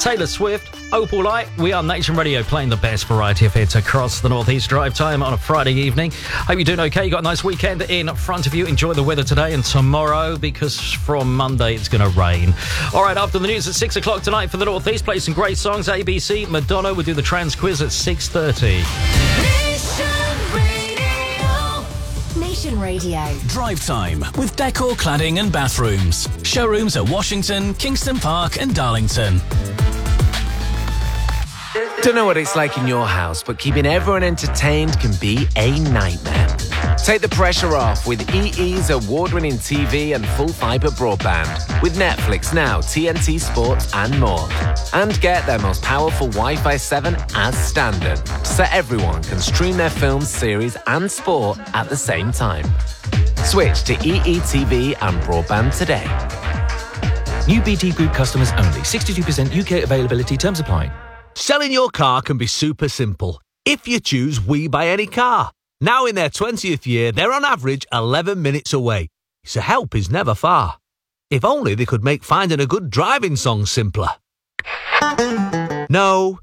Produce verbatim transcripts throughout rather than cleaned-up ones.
Taylor Swift, Opal Light. We are Nation Radio, playing the best variety of hits across the Northeast. Drive time on a Friday evening. Hope you're doing okay. You got a nice weekend in front of you. Enjoy the weather today and tomorrow, because from Monday it's going to rain. All right, after the news at six o'clock tonight for the Northeast, play some great songs. A B C, Madonna will do the trans quiz at six thirty. Nation Radio. Drive time with Decor Cladding and Bathrooms. Showrooms at Washington, Kingston Park and Darlington. Don't know what it's like in your house, but keeping everyone entertained can be a nightmare. Take the pressure off with E E's award-winning T V and full-fibre broadband. With Netflix Now, T N T Sports and more. And get their most powerful Wi-Fi seven as standard, so everyone can stream their films, series and sport at the same time. Switch to E E T V and broadband today. New B T Group customers only. sixty-two percent U K availability. Terms apply. Selling your car can be super simple if you choose We Buy Any Car. Now in their twentieth year, they're on average eleven minutes away, so help is never far. If only they could make finding a good driving song simpler. No.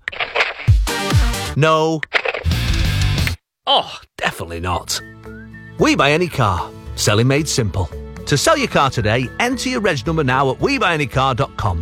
No. Oh, definitely not. We Buy Any Car. Selling made simple. To sell your car today, enter your reg number now at we buy any car dot com.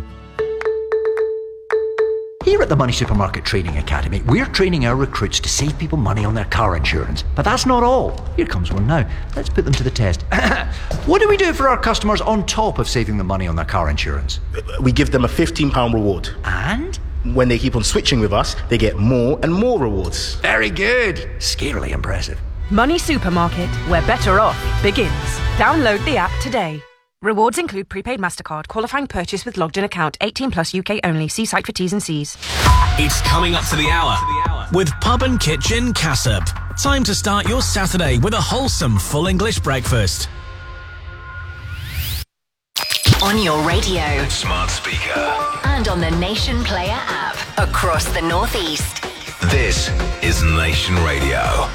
Here at the Money Supermarket Training Academy, we're training our recruits to save people money on their car insurance. But that's not all. Here comes one now. Let's put them to the test. What do we do for our customers on top of saving them money on their car insurance? We give them a fifteen pounds reward. And? When they keep on switching with us, they get more and more rewards. Very good. Scarily impressive. Money Supermarket, where better off begins. Download the app today. Rewards include prepaid MasterCard, qualifying purchase with logged in account, eighteen plus U K only. See site for T's and C's. It's coming up to the hour with Pub and Kitchen Cassop. Time to start your Saturday with a wholesome full English breakfast. On your radio, Smart speaker, and on the Nation Player app across the Northeast. this is Nation Radio.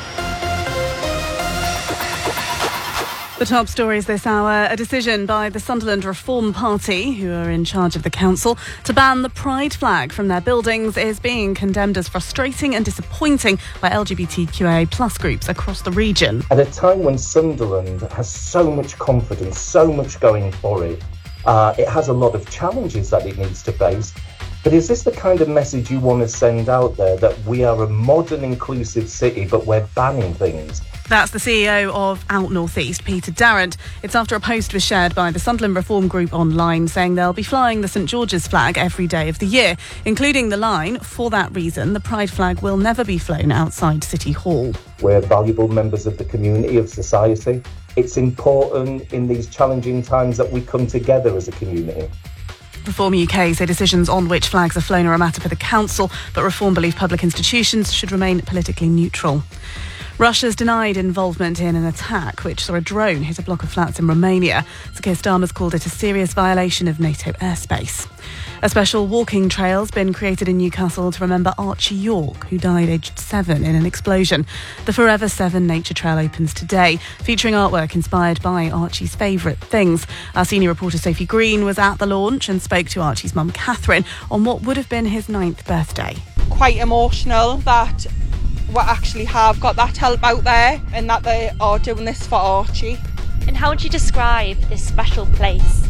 The top stories this hour: a decision by the Sunderland Reform Party, who are in charge of the council, to ban the pride flag from their buildings is being condemned as frustrating and disappointing by L G B T Q I A plus groups across the region. At a time when Sunderland has so much confidence, so much going for it, uh, it has a lot of challenges that it needs to face. But is this the kind of message you want to send out there, that we are a modern, inclusive city, but we're banning things? That's the C E O of Out North East, Peter Darrant. It's after a post was shared by the Sunderland Reform Group online saying they'll be flying the St George's flag every day of the year, including the line, "For that reason, the pride flag will never be flown outside City Hall." We're valuable members of the community, of society. It's important in these challenging times that we come together as a community. Reform U K say decisions on which flags are flown are a matter for the council, but Reform believe public institutions should remain politically neutral. Russia's denied involvement in an attack which saw a drone hit a block of flats in Romania. Sir Keir Starmer's called it a serious violation of NATO airspace. A special walking trail's been created in Newcastle to remember Archie York, who died aged seven in an explosion. The Forever Seven Nature Trail opens today, featuring artwork inspired by Archie's favourite things. Our senior reporter Sophie Green was at the launch and spoke to Archie's mum Catherine on what would have been his ninth birthday. Quite emotional that we actually have got that help out there and that they are doing this for Archie. And how would you describe this special place?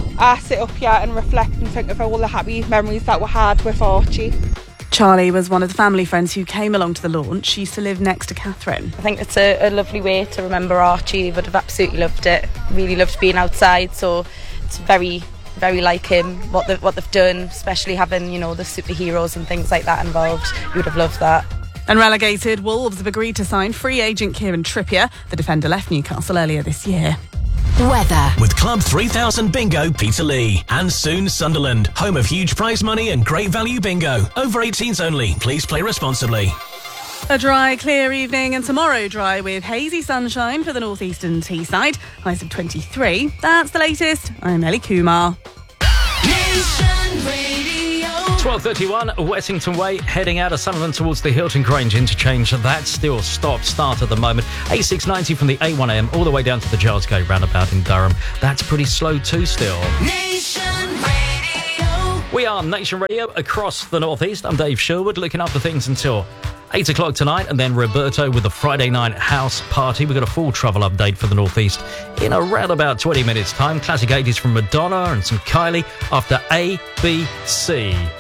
I sit up here and reflect and think of all the happy memories that we had with Archie. Charlie was one of the family friends who came along to the launch. She used to live next to Catherine. I think it's a, a lovely way to remember Archie. He would have absolutely loved it. Really loved being outside, so it's very, very like him, what, the, what they've done, especially having, you know, the superheroes and things like that involved. You would have loved that. And relegated Wolves have agreed to sign free agent Kieran Trippier. The defender left Newcastle earlier this year. Weather. With Club three thousand Bingo, Peter Lee. And soon Sunderland, home of huge prize money and great value bingo. Over eighteens only. Please play responsibly. A dry, clear evening, and tomorrow dry with hazy sunshine for the northeastern Teesside. Highs of twenty-three. That's the latest. I'm Ellie Kumar. twelve thirty-one, Wessington Way, heading out of Sunderland towards the Hilton Grange interchange. That's still stop-start at the moment. A six ninety from the A one M all the way down to the Giles Gate roundabout in Durham. That's pretty slow too still. Nation Radio. We are Nation Radio across the Northeast. I'm Dave Sherwood, looking after things until eight o'clock tonight, and then Roberto with the Friday night house party. We've got a full travel update for the Northeast in around about twenty minutes' time. Classic eighties from Madonna and some Kylie after A B C.